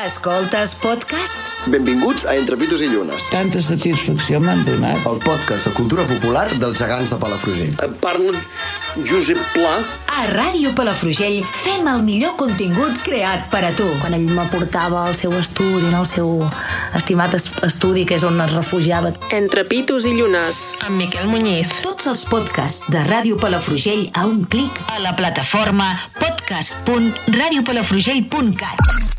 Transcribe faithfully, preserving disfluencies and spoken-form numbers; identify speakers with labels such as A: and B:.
A: Escoltes podcast?
B: Benvinguts a Entre Pitos i Llunes.
C: Tanta satisfacció m'han donat.
B: El podcast de cultura popular dels gegants de Palafrugell.
D: Parla Josep Pla.
A: A Ràdio Palafrugell fem el millor contingut creat per a tu.
E: Quan ell m'aportava al seu estudi, no? El seu estimat estudi, que és on es refugiava.
F: Entre Pitos i Llunes.
E: Amb Miquel Muñiz.
A: Tots els podcasts de Ràdio Palafrugell a un clic a la plataforma podcast punt radiopalafrugell punt cat.